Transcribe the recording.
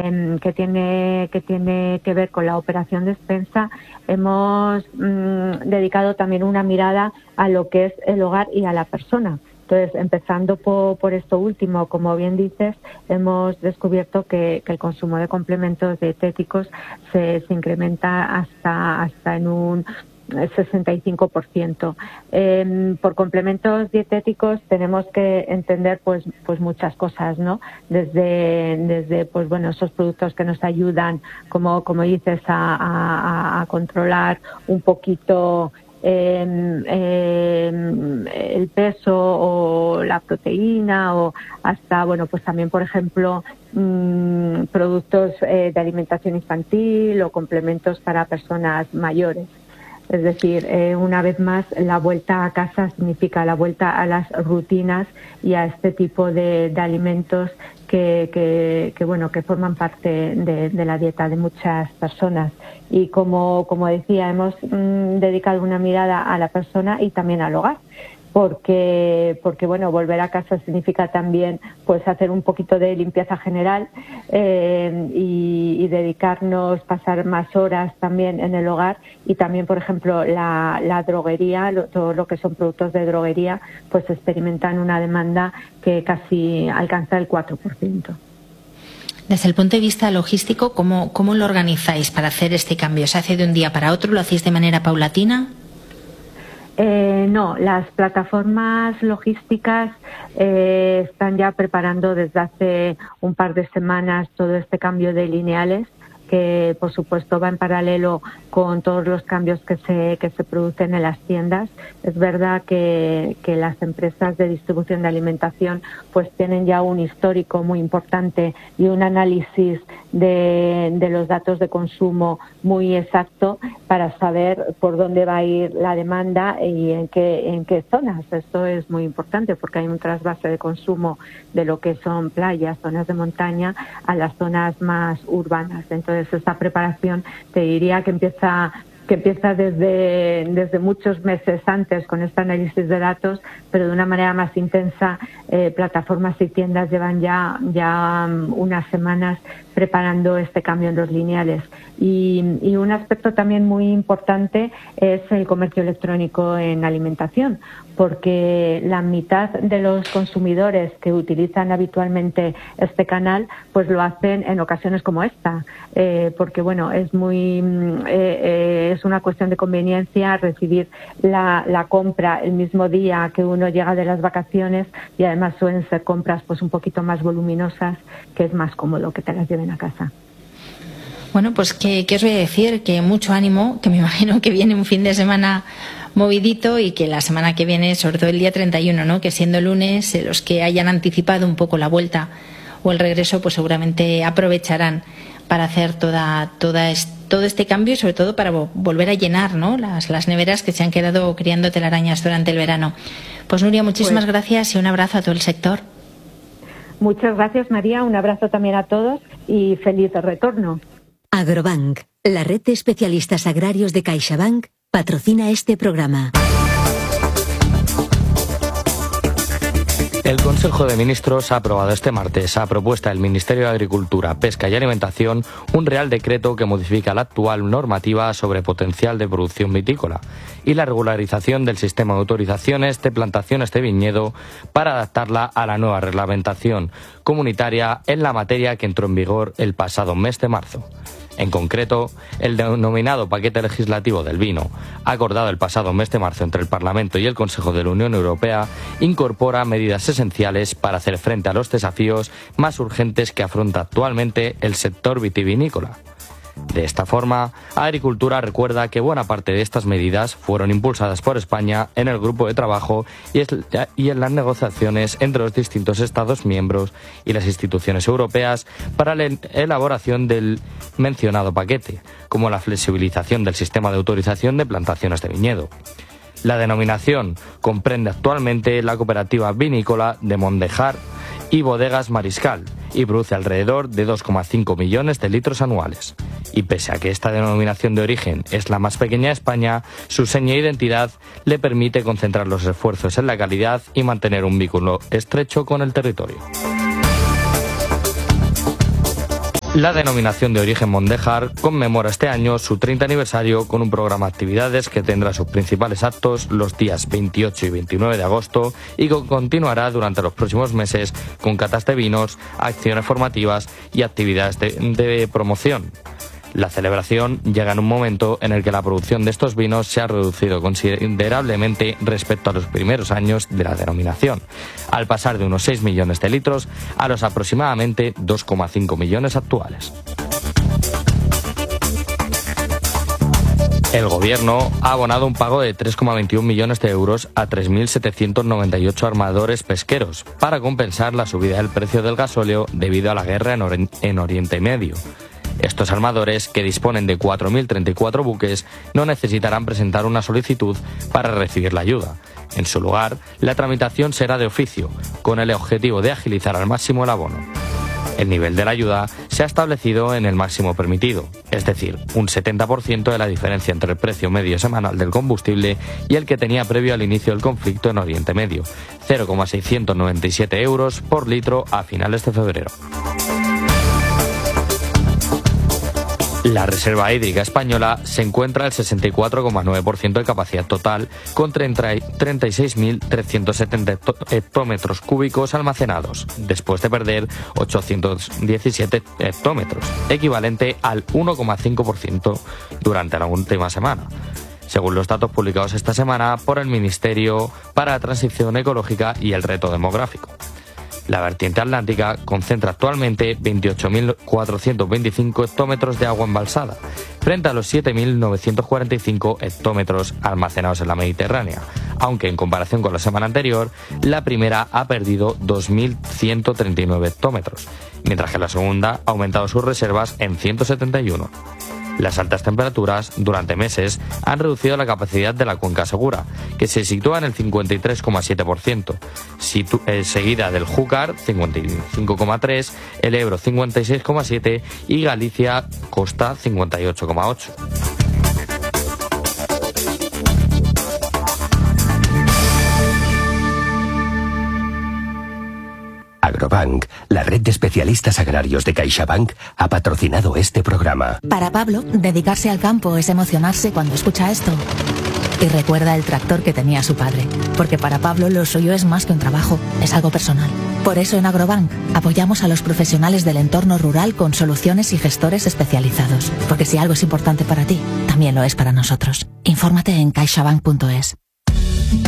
que tiene que ver con la operación despensa, hemos dedicado también una mirada a lo que es el hogar y a la persona. Entonces, empezando por esto último, como bien dices, hemos descubierto que el consumo de complementos dietéticos se incrementa hasta en un 65%. Por complementos dietéticos tenemos que entender pues muchas cosas, ¿no? Desde pues bueno, esos productos que nos ayudan, como dices, a controlar un poquito el peso o la proteína, o hasta bueno, pues también, por ejemplo, productos de alimentación infantil o complementos para personas mayores. Es decir, una vez más, la vuelta a casa significa la vuelta a las rutinas y a este tipo de alimentos que forman parte de la dieta de muchas personas. Y como decía, hemos dedicado una mirada a la persona y también al hogar. Porque bueno, volver a casa significa también pues hacer un poquito de limpieza general y dedicarnos, pasar más horas también en el hogar, y también, por ejemplo, la droguería, todo lo que son productos de droguería, pues experimentan una demanda que casi alcanza el 4%. Desde el punto de vista logístico, ¿cómo lo organizáis para hacer este cambio? ¿Se hace de un día para otro? ¿Lo hacéis de manera paulatina? No, las plataformas logísticas están ya preparando desde hace un par de semanas todo este cambio de lineales, que por supuesto va en paralelo con todos los cambios que se producen en las tiendas. Es verdad que las empresas de distribución de alimentación pues tienen ya un histórico muy importante y un análisis de los datos de consumo muy exacto para saber por dónde va a ir la demanda y en qué zonas. Esto es muy importante porque hay un trasvase de consumo de lo que son playas, zonas de montaña, a las zonas más urbanas. Entonces, esta preparación te diría que empieza desde muchos meses antes con este análisis de datos, pero de una manera más intensa. Plataformas y tiendas llevan ya unas semanas preparando este cambio en los lineales. Y un aspecto también muy importante es el comercio electrónico en alimentación, porque la mitad de los consumidores que utilizan habitualmente este canal pues lo hacen en ocasiones como esta, porque bueno, es una cuestión de conveniencia recibir la compra el mismo día que uno llega de las vacaciones, y además suelen ser compras pues un poquito más voluminosas, que es más cómodo que te las lleven a casa. Bueno, pues ¿qué os voy a decir? Que mucho ánimo, que me imagino que viene un fin de semana movidito, y que la semana que viene, sobre todo el día 31, ¿no?, que siendo lunes, los que hayan anticipado un poco la vuelta o el regreso, pues seguramente aprovecharán para hacer todo este cambio, y sobre todo para volver a llenar, ¿no?, las neveras que se han quedado criando telarañas durante el verano. Pues Nuria, muchísimas gracias y un abrazo a todo el sector. Muchas gracias, María. Un abrazo también a todos y feliz retorno. Agrobank, la red de especialistas agrarios de CaixaBank, patrocina este programa. El Consejo de Ministros ha aprobado este martes, a propuesta del Ministerio de Agricultura, Pesca y Alimentación, un Real Decreto que modifica la actual normativa sobre potencial de producción vitícola y la regularización del sistema de autorizaciones de plantaciones de viñedo para adaptarla a la nueva reglamentación comunitaria en la materia, que entró en vigor el pasado mes de marzo. En concreto, el denominado paquete legislativo del vino, acordado el pasado mes de marzo entre el Parlamento y el Consejo de la Unión Europea, incorpora medidas esenciales para hacer frente a los desafíos más urgentes que afronta actualmente el sector vitivinícola. De esta forma, Agricultura recuerda que buena parte de estas medidas fueron impulsadas por España en el grupo de trabajo y en las negociaciones entre los distintos Estados miembros y las instituciones europeas para la elaboración del mencionado paquete, como la flexibilización del sistema de autorización de plantaciones de viñedo. La denominación comprende actualmente la cooperativa vinícola de Mondejar y Bodegas Mariscal, y produce alrededor de 2,5 millones de litros anuales. Y pese a que esta denominación de origen es la más pequeña de España, su seña de identidad le permite concentrar los esfuerzos en la calidad y mantener un vínculo estrecho con el territorio. La denominación de origen Mondéjar conmemora este año su 30 aniversario con un programa de actividades que tendrá sus principales actos los días 28 y 29 de agosto y que continuará durante los próximos meses con catas de vinos, acciones formativas y actividades de promoción. La celebración llega en un momento en el que la producción de estos vinos se ha reducido considerablemente respecto a los primeros años de la denominación, al pasar de unos 6 millones de litros a los aproximadamente 2,5 millones actuales. El Gobierno ha abonado un pago de 3,21 millones de euros a 3.798 armadores pesqueros para compensar la subida del precio del gasóleo debido a la guerra en Oriente Medio. Estos armadores, que disponen de 4.034 buques, no necesitarán presentar una solicitud para recibir la ayuda. En su lugar, la tramitación será de oficio, con el objetivo de agilizar al máximo el abono. El nivel de la ayuda se ha establecido en el máximo permitido, es decir, un 70% de la diferencia entre el precio medio semanal del combustible y el que tenía previo al inicio del conflicto en Oriente Medio, 0,697 euros por litro a finales de febrero. La reserva hídrica española se encuentra al 64,9% de capacidad total, con 36.370 hectómetros cúbicos almacenados, después de perder 817 hectómetros, equivalente al 1,5% durante la última semana, según los datos publicados esta semana por el Ministerio para la Transición Ecológica y el Reto Demográfico. La vertiente atlántica concentra actualmente 28.425 hectómetros de agua embalsada, frente a los 7.945 hectómetros almacenados en la Mediterránea, aunque en comparación con la semana anterior, la primera ha perdido 2.139 hectómetros, mientras que la segunda ha aumentado sus reservas en 171. Las altas temperaturas durante meses han reducido la capacidad de la cuenca Segura, que se sitúa en el 53,7%, seguida del Júcar 55,3%, el Ebro 56,7% y Galicia Costa 58,8%. Agrobank, la red de especialistas agrarios de CaixaBank, ha patrocinado este programa. Para Pablo, dedicarse al campo es emocionarse cuando escucha esto. Y recuerda el tractor que tenía su padre, porque para Pablo lo suyo es más que un trabajo, es algo personal. Por eso en Agrobank apoyamos a los profesionales del entorno rural con soluciones y gestores especializados, porque si algo es importante para ti, también lo es para nosotros. Infórmate en caixabank.es.